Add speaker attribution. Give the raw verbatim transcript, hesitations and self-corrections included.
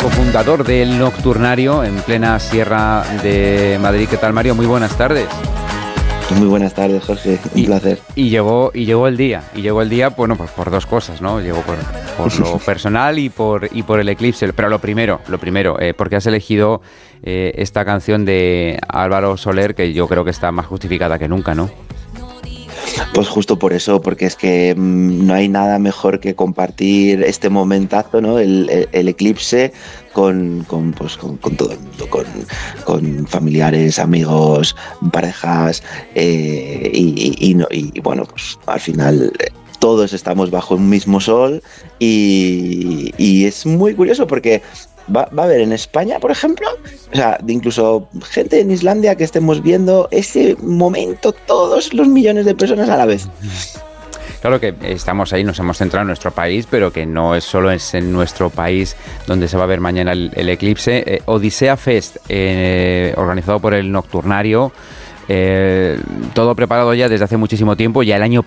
Speaker 1: cofundador del Nocturnario en plena Sierra de Madrid. ¿Qué tal, Mario? Muy buenas tardes.
Speaker 2: Muy buenas tardes, Jorge, un
Speaker 1: y,
Speaker 2: placer.
Speaker 1: Y llegó, y llegó el día, y llegó el día, bueno, pues por dos cosas, ¿no? Llegó por, por lo personal y por y por el eclipse. Pero lo primero, lo primero, eh, porque has elegido eh, esta canción de Álvaro Soler, que yo creo que está más justificada que nunca, ¿no?
Speaker 2: Pues justo por eso, porque es que mmm, no hay nada mejor que compartir este momentazo, ¿no? El, el, el eclipse con, con, pues, con, con todo el mundo, con, con familiares, amigos, parejas, eh, y, y, y, no, y bueno, pues al final eh, todos estamos bajo un mismo sol y, y es muy curioso porque Va, va a haber en España, por ejemplo, o sea, de incluso gente en Islandia que estemos viendo ese momento, todos los millones de personas a la vez.
Speaker 1: Claro que estamos ahí, nos hemos centrado en nuestro país, pero que no es solo es en nuestro país donde se va a ver mañana el, el eclipse. Eh, Odisea Fest, eh, organizado por el Nocturnario, eh, todo preparado ya desde hace muchísimo tiempo. Ya el año